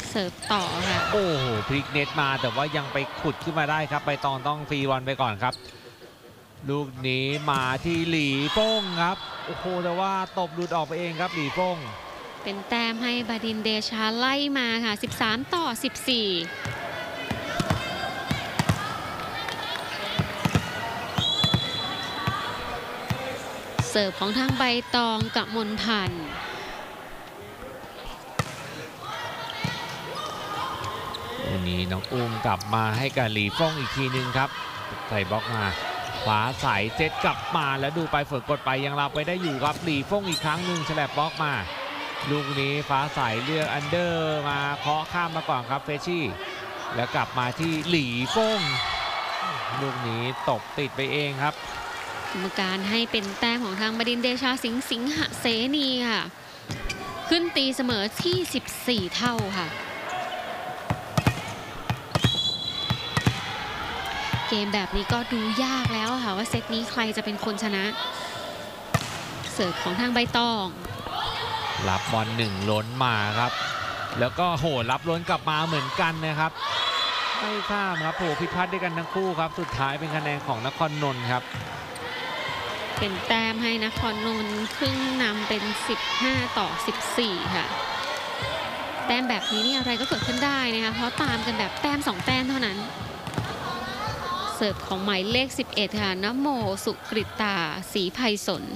เสิร์ฟต่อค่ะโอ้โหพลิกเน็ตมาแต่ว่ายังไปขุดขึ้นมาได้ครับใบตองต้องฟรีบอลไปก่อนครับลูกนี้มาที่หลีฟ่งครับโอ้โหแต่ว่าตบหลุดออกไปเองครับหลีฟ่งเป็นแต้มให้บดินทร์เดชาไล่มาค่ะ13-14เสิร์ฟของทางใบตองกับมนพันธ์วันนี้น้องอุ้มกลับมาให้กับหลีฟ่งอีกทีนึงครับใส่บล็อกมาขวาใส่เซตกลับมาแล้วดูไปฝนกดไปยังรับไปได้อยู่ครับหลีฟ่งอีกครั้งหนึ่งฉลับบล็อกมาลูกนี้ฟ้าใสเลือกอันเดอร์มาเคาะข้ามมาก่อนครับเฟชี่แล้วกลับมาที่หลีฟ่งลูกนี้ตบติดไปเองครับกรรมการให้เป็นแต้มของทางบดินทร์เดชาสิงหเสนีค่ะขึ้นตีเสมอที่14เท่าค่ะเกมแบบนี้ก็ดูยากแล้วค่ะว่าเซตนี้ใครจะเป็นคนชนะเสิร์ฟของทางใบตองรับบอลหนึ่งล้นมาครับแล้วก็โหรับล้นกลับมาเหมือนกันนะครับไม่ข้ามครับโหพิพัฒน์ด้วยกันทั้งคู่ครับสุดท้ายเป็นคะแนนของนครนนท์ครับเป็นแต้มให้นครนนท์ขึ้นนำเป็น15-14ค่ะแต้มแบบนี้นี่อะไรก็เกิดขึ้นได้นะคะเพราะตามกันแบบแต้ม2แต้มเท่านั้นเสิร์ฟของหมายเลข11ค่ะนโมสุกฤตาศรีไพศล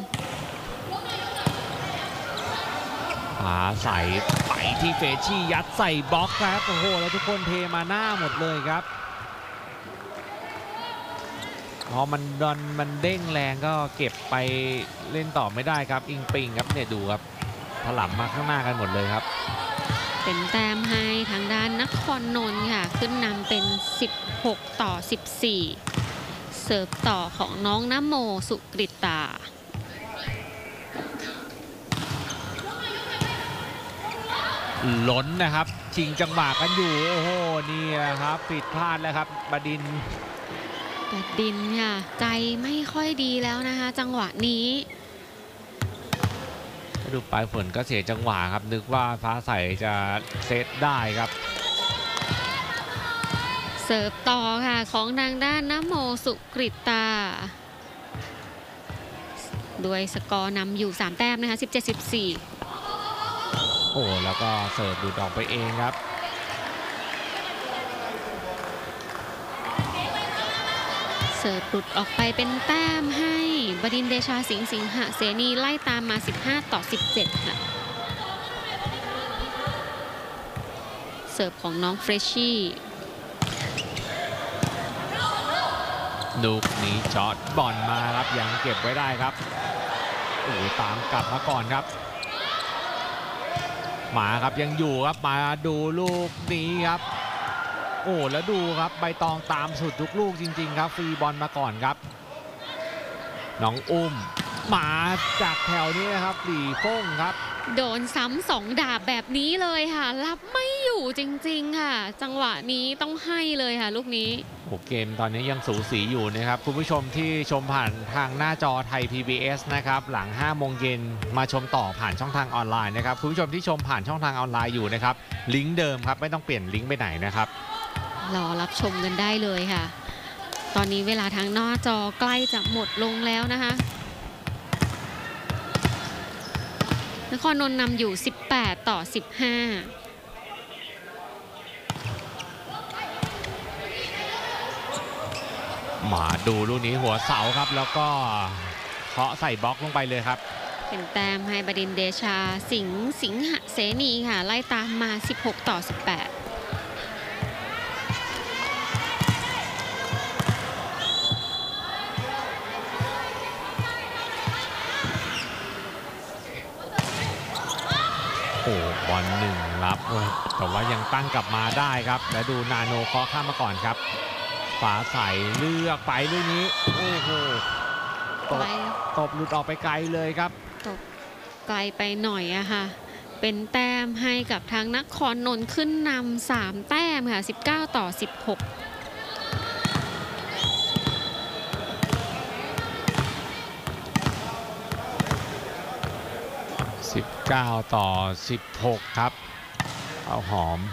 ขาใส่ไปที่เฟชี่ยัดใส่บล็อกครับโอ้โหแล้วทุกคนเทมาหน้าหมดเลยครับพอมันเด้งแรงก็เก็บไปเล่นต่อไม่ได้ครับอิงปิงครับเนี่ยดูครับถล่ำมาข้างหน้ากันหมดเลยครับเป็นแต้มให้ทางด้านนครนนท์ค่ะขึ้นนำเป็น16-14เสิร์ฟต่อของน้องนโมสุกฤตาล้นนะครับชิงจังหวะกันอยู่โอ้โหนี่แหละครับผิดพลาดแล้วครับบดินทร์ค่ะใจไม่ค่อยดีแล้วนะคะจังหวะนี้ดูปลายฝนก็เสียจังหวะครับนึกว่าฟ้าใสจะเซตได้ครับเสิร์ฟต่อค่ะของทางด้านนโมสุกฤตาด้วยสกอร์นำอยู่3แต้มนะคะ17-14 โอ้แล้วก็เสิร์ฟดูดออกไปเองครับเสิร์ฟหลุดออกไปเป็นแต้มให้บดินทร์เดชาสิงหเสนีไล่ตามมา15-17ค่ะเสิร์ฟของน้องเฟรชชี่ลูกนี้ช็อตบอลมาครับยังเก็บไว้ได้ครับโอ้ตามกลับมาก่อนครับมาครับยังอยู่ครับมาดูลูกนี้ครับโอ้แล้วดูครับใบตองตามสุดทุกลูกจริงๆครับฟรีบอลมาก่อนครับน้องอุ้มมาจากแถวนี้นะครับหลีฟ่งครับโดนซ้ำ2ดาบแบบนี้เลยค่ะรับไม่อยู่จริงๆค่ะจังหวะนี้ต้องให้เลยค่ะลูกนี้โอ้เกมตอนนี้ยังสูสีอยู่นะครับคุณผู้ชมที่ชมผ่านทางหน้าจอไทย PBS นะครับหลัง5โมงเย็นมาชมต่อผ่านช่องทางออนไลน์นะครับคุณผู้ชมที่ชมผ่านช่องทางออนไลน์อยู่นะครับลิงก์เดิมครับไม่ต้องเปลี่ยนลิงก์ไปไหนนะครับรอรับชมกันได้เลยค่ะตอนนี้เวลาทางหน้าจอใกล้จะหมดลงแล้วนะคะนครนนท์นำอยู่18-15 มาดูลูกนี้หัวเสาครับแล้วก็เคาะใส่บล็อกลงไปเลยครับเป็นแต้มให้บดินทร์เดชาสิงหเสนีค่ะไล่ตามมา16-18 โอ้บอลหนึ่งรับแต่ว่ายังตั้งกลับมาได้ครับแล้วดูนาโนเคาะข้ามมาก่อนครับฟ้าใสเลือกไปลูกนี้โอ้โหตบหลุดออกไปไกลเลยครับตบไกลไปหน่อยอะค่ะเป็นแต้มให้กับทางนครนนท์ขึ้นนำ3แต้มค่ะ19-16 19-16ครับเอาหอม